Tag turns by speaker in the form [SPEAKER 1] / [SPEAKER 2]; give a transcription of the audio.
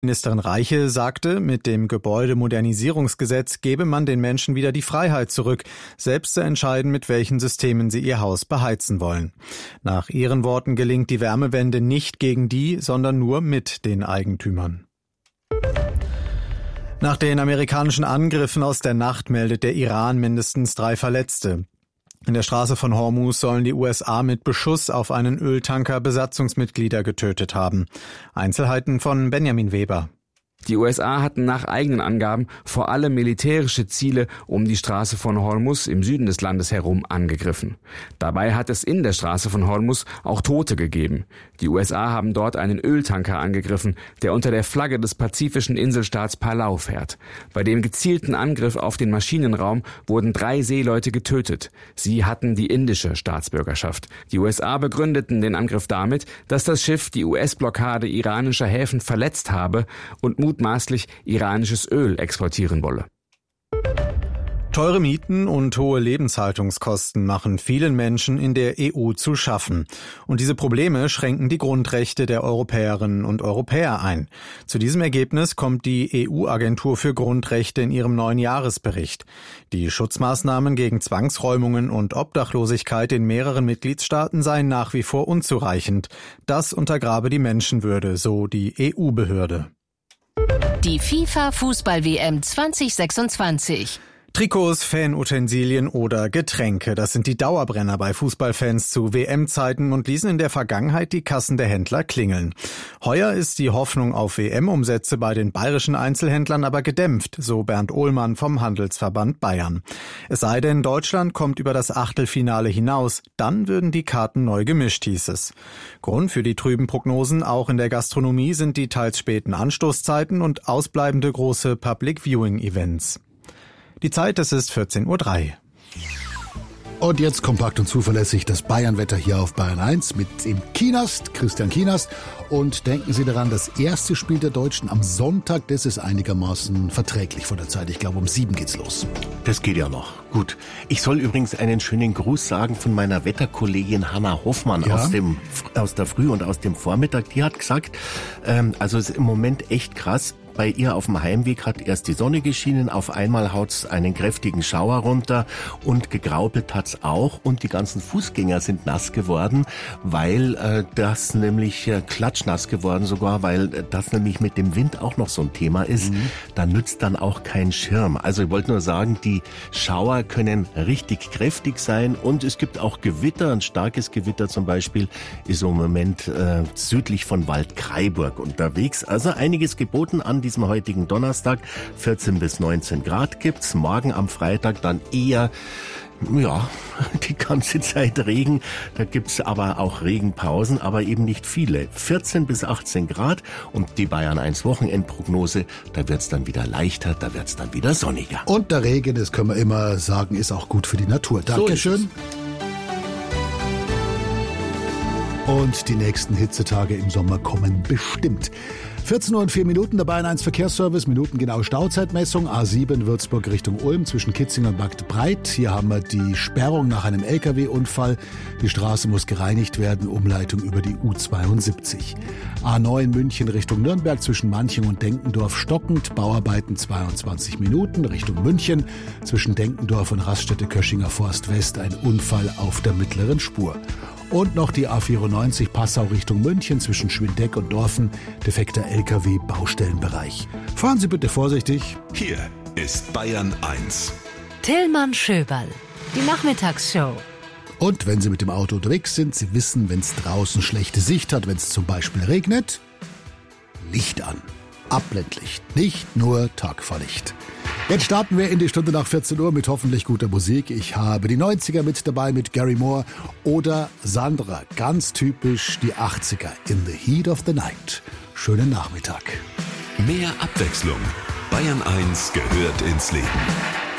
[SPEAKER 1] Ministerin Reiche sagte, mit dem Gebäudemodernisierungsgesetz gebe man den Menschen wieder die Freiheit zurück, selbst zu entscheiden, mit welchen Systemen sie ihr Haus beheizen wollen. Nach ihren Worten gelingt die Wärmewende nicht gegen die, sondern nur mit den Eigentümern. Nach den amerikanischen Angriffen aus der Nacht meldet der Iran mindestens 3 Verletzte. In der Straße von Hormuz sollen die USA mit Beschuss auf einen Öltanker Besatzungsmitglieder getötet haben. Einzelheiten von Benjamin Weber.
[SPEAKER 2] Die USA hatten nach eigenen Angaben vor allem militärische Ziele um die Straße von Hormuz im Süden des Landes herum angegriffen. Dabei hat es in der Straße von Hormuz auch Tote gegeben. Die USA haben dort einen Öltanker angegriffen, der unter der Flagge des pazifischen Inselstaats Palau fährt. Bei dem gezielten Angriff auf den Maschinenraum wurden 3 Seeleute getötet. Sie hatten die indische Staatsbürgerschaft. Die USA begründeten den Angriff damit, dass das Schiff die US-Blockade iranischer Häfen verletzt habe und mutmaßlich iranisches Öl exportieren wolle.
[SPEAKER 1] Teure Mieten und hohe Lebenshaltungskosten machen vielen Menschen in der EU zu schaffen. Und diese Probleme schränken die Grundrechte der Europäerinnen und Europäer ein. Zu diesem Ergebnis kommt die EU-Agentur für Grundrechte in ihrem neuen Jahresbericht. Die Schutzmaßnahmen gegen Zwangsräumungen und Obdachlosigkeit in mehreren Mitgliedstaaten seien nach wie vor unzureichend. Das untergrabe die Menschenwürde, so die EU-Behörde.
[SPEAKER 3] Die FIFA-Fußball-WM 2026.
[SPEAKER 1] Trikots, Fanutensilien oder Getränke, das sind die Dauerbrenner bei Fußballfans zu WM-Zeiten und ließen in der Vergangenheit die Kassen der Händler klingeln. Heuer ist die Hoffnung auf WM-Umsätze bei den bayerischen Einzelhändlern aber gedämpft, so Bernd Ohlmann vom Handelsverband Bayern. Es sei denn, Deutschland kommt über das Achtelfinale hinaus, dann würden die Karten neu gemischt, hieß es. Grund für die trüben Prognosen auch in der Gastronomie sind die teils späten Anstoßzeiten und ausbleibende große Public-Viewing-Events. Die Zeit, es ist 14:03 Uhr.
[SPEAKER 4] Und jetzt kompakt und zuverlässig das Bayern-Wetter hier auf Bayern 1 mit dem Kienast, Christian Kienast. Und denken Sie daran, das erste Spiel der Deutschen am Sonntag, das ist einigermaßen verträglich von der Zeit. Ich glaube, um 7 geht's los.
[SPEAKER 5] Das geht ja noch. Gut. Ich soll übrigens einen schönen Gruß sagen von meiner Wetterkollegin Hanna Hoffmann aus der Früh und aus dem Vormittag. Die hat gesagt, also es ist im Moment echt krass. Bei ihr auf dem Heimweg hat erst die Sonne geschienen, auf einmal haut's einen kräftigen Schauer runter und gegraupelt hat's auch und die ganzen Fußgänger sind nass geworden, weil das nämlich klatschnass geworden sogar, weil das nämlich mit dem Wind auch noch so ein Thema ist. Da nützt dann auch kein Schirm. Also ich wollte nur sagen, die Schauer können richtig kräftig sein und es gibt auch Gewitter. Ein starkes Gewitter zum Beispiel ist im Moment südlich von Waldkraiburg unterwegs. Also einiges geboten an diesem heutigen Donnerstag. 14 bis 19 Grad gibt's. Morgen am Freitag dann eher, ja, die ganze Zeit Regen. Da gibt's aber auch Regenpausen, aber eben nicht viele. 14 bis 18 Grad und die Bayern 1 Wochenendprognose, da wird's dann wieder leichter, da wird's dann wieder sonniger.
[SPEAKER 4] Und der Regen, das können wir immer sagen, ist auch gut für die Natur. Dankeschön. Und die nächsten Hitzetage im Sommer kommen bestimmt. 14:04 Uhr, der Bayern 1 Verkehrsservice, minutengenau Stauzeitmessung, A7 Würzburg Richtung Ulm zwischen Kitzing und Marktbreit. Hier haben wir die Sperrung nach einem LKW-Unfall. Die Straße muss gereinigt werden, Umleitung über die U72. A9 München Richtung Nürnberg zwischen Manching und Denkendorf stockend, Bauarbeiten 22 Minuten Richtung München. Zwischen Denkendorf und Raststätte Köschinger Forst West ein Unfall auf der mittleren Spur. Und noch die A94 Passau Richtung München zwischen Schwindeck und Dorfen, defekter LKW Baustellenbereich. Fahren Sie bitte vorsichtig.
[SPEAKER 6] Hier ist Bayern 1.
[SPEAKER 3] Tillmann Schöberl, die Nachmittagsshow.
[SPEAKER 4] Und wenn Sie mit dem Auto unterwegs sind, Sie wissen, wenn es draußen schlechte Sicht hat, wenn es zum Beispiel regnet, Licht an. Abblendlicht, nicht nur Tagfahrlicht. Jetzt starten wir in die Stunde nach 14 Uhr mit hoffentlich guter Musik. Ich habe die 90er mit dabei mit Gary Moore oder Sandra, ganz typisch die 80er, In the Heat of the Night. Schönen Nachmittag.
[SPEAKER 6] Mehr Abwechslung. Bayern 1 gehört ins Leben.